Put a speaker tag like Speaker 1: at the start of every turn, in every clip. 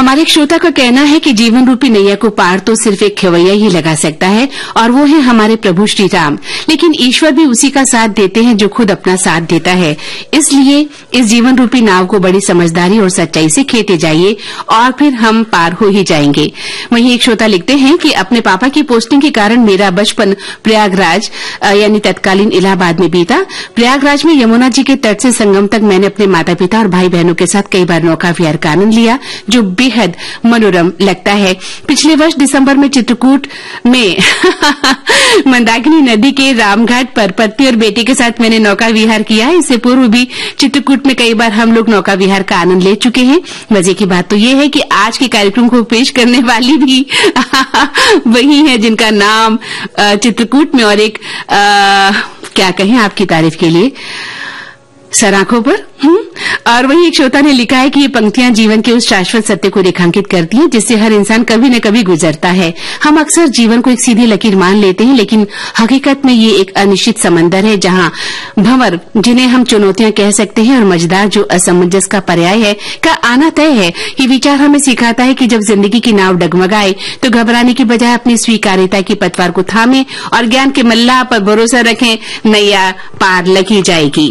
Speaker 1: हमारे एक श्रोता का कहना है कि जीवन रूपी नैया को पार तो सिर्फ एक खेवैया ही लगा सकता है और वो है हमारे प्रभु श्री राम। लेकिन ईश्वर भी उसी का साथ देते हैं जो खुद अपना साथ देता है। इसलिए इस जीवन रूपी नाव को बड़ी समझदारी और सच्चाई से खेते जाइए और फिर हम पार हो ही जाएंगे। वहीं एक श्रोता लिखते हैं कि अपने पापा की पोस्टिंग के कारण मेरा बचपन प्रयागराज यानी तत्कालीन इलाहाबाद में बीता। प्रयागराज में यमुना जी के तट से संगम तक मैंने अपने माता पिता और भाई बहनों के साथ कई बार नौका विहार का आनंद लिया, जो बेहद मनोरम लगता है। पिछले वर्ष दिसंबर में चित्रकूट में मंदाकिनी नदी के रामघाट पर पति और बेटे के साथ मैंने नौका विहार किया है। इससे पूर्व भी चित्रकूट में कई बार हम लोग नौका विहार का आनंद ले चुके हैं। मजे की बात तो ये है कि आज के कार्यक्रम को पेश करने वाली भी वही है जिनका नाम चित्रकूट में और एक क्या कहें आपकी तारीफ के लिए सराखों पर। और वही एक श्रोता ने लिखा है कि ये पंक्तियां जीवन के उस शाश्वत सत्य को रेखांकित करती हैं जिससे हर इंसान कभी न कभी गुजरता है। हम अक्सर जीवन को एक सीधी लकीर मान लेते हैं, लेकिन हकीकत में ये एक अनिश्चित समंदर है जहां भंवर, जिन्हें हम चुनौतियां कह सकते हैं, और मझदार, जो असमंजस का पर्याय है, का आना तय है। ये विचार हमें सिखाता है कि जब जिंदगी की नाव डगमगाए तो घबराने की बजाय अपनी स्वीकार्यता की पतवार को थामे और ज्ञान के मल्लाह पर भरोसा रखें, नैया पार लगी जाएगी।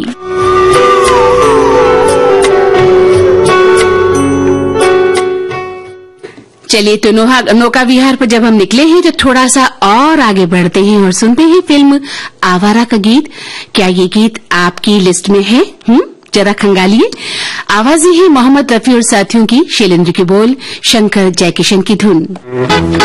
Speaker 1: चलिए तो नौका विहार पर जब हम निकले हैं तो थोड़ा सा और आगे बढ़ते हैं और सुनते हैं फिल्म आवारा का गीत। क्या ये गीत आपकी लिस्ट में है? जरा खंगालिए। आवाजें हैं मोहम्मद रफी और साथियों की, शैलेंद्र के बोल, शंकर जयकिशन की धुन।